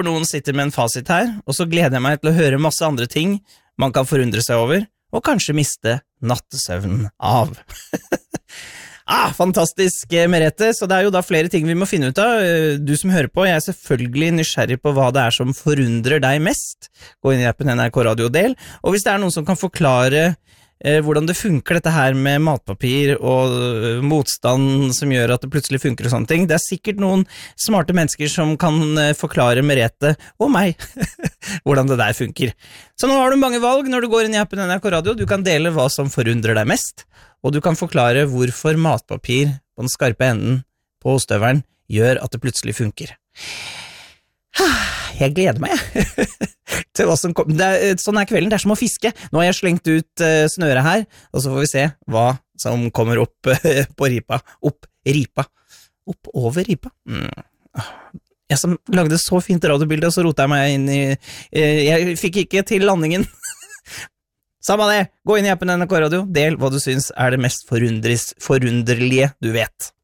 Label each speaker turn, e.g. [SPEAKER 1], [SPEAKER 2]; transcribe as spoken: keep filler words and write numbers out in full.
[SPEAKER 1] håper noen sitter med en fasit her, og så gleder jeg meg til å høre masse andre ting man kan forundre seg over, og kanskje miste nattesøvnen av. ah, fantastisk, Merete, så det er jo da flere ting vi må finne ut av. Du som hører på, jeg er selvfølgelig nysgjerrig på hva det er som forundrer deg mest. Gå inn i appen N R K Radio Del, og hvis det er noen som kan forklare hvordan det funker dette her med matpapir og motstand som gjør at det plutselig funker og sånne ting. Det er sikkert noen smarte mennesker som kan forklare Merete og meg hvordan det der funker. Så nå har du mange valg når du går inn i appen N R K Radio. Du kan dele hva som forundrer deg mest, og du kan forklare hvorfor matpapir på den skarpe enden på støveren gjør at det plutselig funker. Jeg gleder meg til hva som kommer. Det er, sånn er kvelden, det er som å fiske. Nå har jeg slengt ut uh, snøret her, og så får vi se hva som kommer opp uh, på ripa. Opp ripa. Opp over ripa. Mm. Jeg som lagde så fint radiobilde, og så rotet jeg meg inn i... Uh, jeg fikk ikke til landingen. Samme det, gå inn i appen N R K Radio, del hva du syns er det mest forunderlige du vet.